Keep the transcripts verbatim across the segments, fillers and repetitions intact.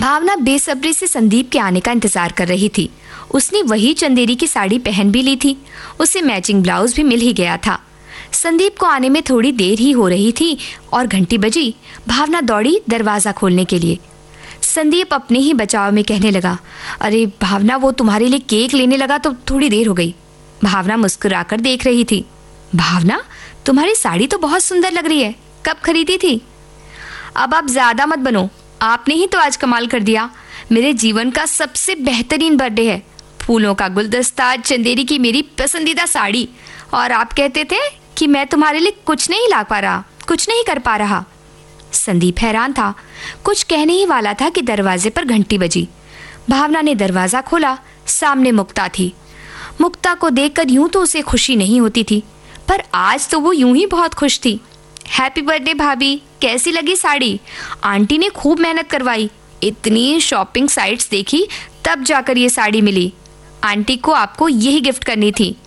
भावना बेसब्री से संदीप के आने का इंतजार कर रही थी। उसने वही चंदेरी की साड़ी पहन भी ली थी। उसे मैचिंग ब्लाउज भी मिल ही गया था। संदीप को आने में थोड़ी देर ही हो रही थी और घंटी बजी। भावना दौड़ी दरवाजा खोलने के लिए। संदीप अपने ही बचाव में कहने लगा, अरे भावना, वो तुम्हारे लिए केक लेने लगा तो थोड़ी देर हो गई। भावना मुस्कुराकर देख रही थी। भावना, तुम्हारी साड़ी तो बहुत सुंदर लग रही है, कब खरीदी थी? अब आप ज्यादा मत बनो, आपने ही तो आज कमाल कर दिया। मेरे जीवन का सबसे बेहतरीन बर्थडे है। फूलों का गुलदस्ता, चंदेरी की मेरी पसंदीदा साड़ी, और आप कहते थे कि मैं तुम्हारे लिए कुछ नहीं ला पा रहा, कुछ नहीं कर पा रहा। संदीप हैरान था। कुछ कहने ही वाला था कि दरवाजे पर घंटी बजी। भावना ने दरवाजा खोला। सामने मुक्ता थी। मुक्ता को देखकर यूं तो उसे खुशी नहीं होती थी, पर आज तो वो यूं ही बहुत खुश थी। हैप्पी बर्थडे भाभी, कैसी लगी साड़ी? आंटी ने खूब मेहनत करवाई, इतनी शॉपिंग साइट्स देखी, तब जाकर ये साड़ी मिली। आंटी को आपको यही गिफ्ट करनी थी।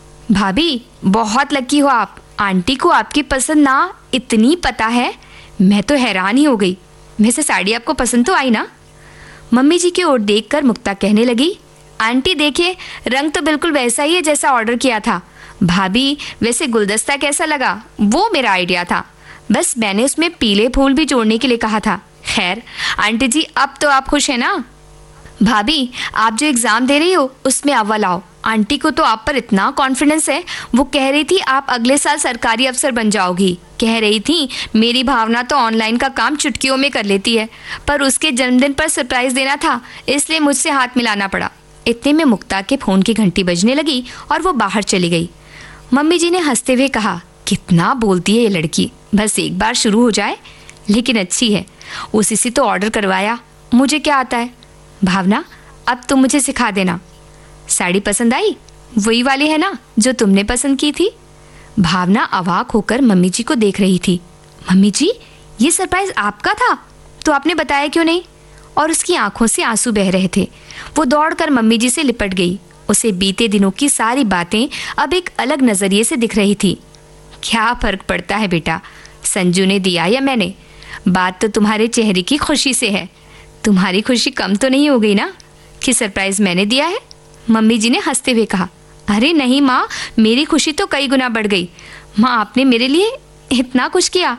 भाभी, बहुत लकी हो आप। आंटी को आपकी पसंद ना इतनी पता है, मैं तो हैरान ही हो गई। वैसे साड़ी आपको पसंद तो आई ना? मम्मी जी की ओर देखकर मुक्ता कहने लगी, आंटी देखिए, रंग तो बिल्कुल वैसा ही है जैसा ऑर्डर किया था। भाभी, वैसे गुलदस्ता कैसा लगा? वो मेरा आइडिया था, बस मैंने उसमें पीले फूल भी जोड़ने के लिए कहा था। खैर आंटी जी, अब तो आप खुश है ना? भाभी, आप जो एग्जाम दे रही हो उसमें अव्वल आओ। आंटी को तो आप पर इतना कॉन्फिडेंस है, वो कह रही थी आप अगले साल सरकारी अफसर बन जाओगी। कह रही थी मेरी भावना तो ऑनलाइन का काम चुटकियों में कर लेती है, पर उसके जन्मदिन पर सरप्राइज देना था, इसलिए मुझसे हाथ मिलाना पड़ा। इतने में मुक्ता के फोन की घंटी बजने लगी और वो बाहर चली गई। मम्मी जी ने हंसते हुए कहा, कितना बोलती है ये लड़की, बस एक बार शुरू हो जाए। लेकिन अच्छी है, उसी से तो ऑर्डर करवाया, मुझे क्या आता है। भावना, अब तुम मुझे सिखा देना। साड़ी पसंद आई? वही वाली है ना जो तुमने पसंद की थी? भावना अवाक होकर मम्मी जी को देख रही थी। मम्मी जी, ये सरप्राइज आपका था? तो आपने बताया क्यों नहीं? और उसकी आंखों से आंसू बह रहे थे। वो दौड़कर मम्मी जी से लिपट गई। उसे बीते दिनों की सारी बातें अब एक अलग नजरिए से दिख रही थी। क्या फर्क पड़ता है बेटा, संजू ने दिया या मैंने? बात तो तुम्हारे चेहरे की खुशी से है। तुम्हारी खुशी कम तो नहीं हो गई ना कि सरप्राइज मैंने दिया है? मम्मी जी ने हंसते हुए कहा, अरे नहीं माँ, मेरी खुशी तो कई गुना बढ़ गई। माँ, आपने मेरे लिए इतना कुछ किया,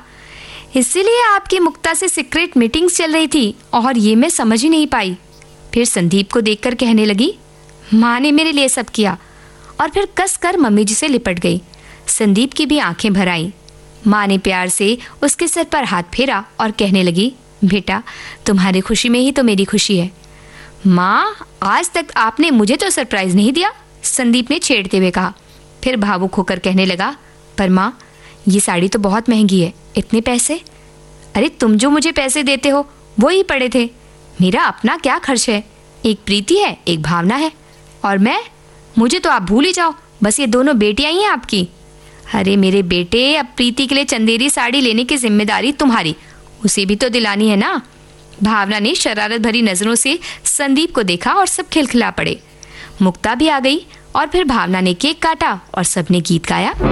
इसीलिए आपकी मुक्ता से सीक्रेट मीटिंग्स चल रही थी और ये मैं समझ ही नहीं पाई। फिर संदीप को देखकर कहने लगी, माँ ने मेरे लिए सब किया, और फिर कस कर मम्मी जी से लिपट गई। संदीप की भी आंखें भर आईं। माँ ने प्यार से उसके सर पर हाथ फेरा और कहने लगी, बेटा, तुम्हारी खुशी में ही तो मेरी खुशी है। माँ, आज तक आपने मुझे तो सरप्राइज नहीं दिया, संदीप ने छेड़ते हुए कहा। फिर भावुक होकर कहने लगा, पर माँ, ये साड़ी तो बहुत महंगी है, इतने पैसे? अरे तुम जो मुझे पैसे देते हो वो ही पड़े थे, मेरा अपना क्या खर्च है। एक प्रीति है, एक भावना है, और मैं, मुझे तो आप भूल ही जाओ, बस ये दोनों बेटियां ही हैं आपकी। अरे मेरे बेटे, अब प्रीति के लिए चंदेरी साड़ी लेने की जिम्मेदारी तुम्हारी, उसे भी तो दिलानी है ना। भावना ने शरारत भरी नजरों से संदीप को देखा और सब खिलखिला पड़े। मुक्ता भी आ गई और फिर भावना ने केक काटा और सबने गीत गाया।